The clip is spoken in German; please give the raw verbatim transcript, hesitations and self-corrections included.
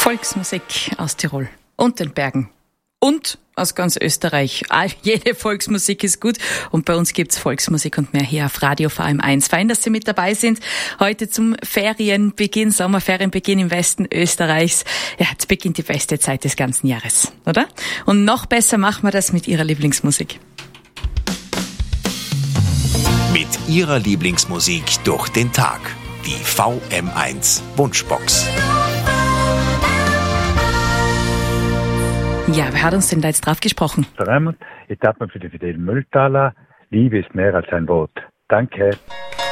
Volksmusik aus Tirol und den Bergen und aus ganz Österreich. Jede Volksmusik ist gut und bei uns gibt's Volksmusik und mehr hier auf Radio V M eins. Fein, dass Sie mit dabei sind. Heute zum Ferienbeginn, Sommerferienbeginn im Westen Österreichs. Ja, jetzt beginnt die beste Zeit des ganzen Jahres, oder? Und noch besser machen wir das mit Ihrer Lieblingsmusik. Mit Ihrer Lieblingsmusik durch den Tag. Die V M eins Wunschbox. Ja, wer hat uns denn da jetzt drauf gesprochen? Der Raimund, Etappen für die Fidel Mülltaler. Liebe ist mehr als ein Wort. Danke.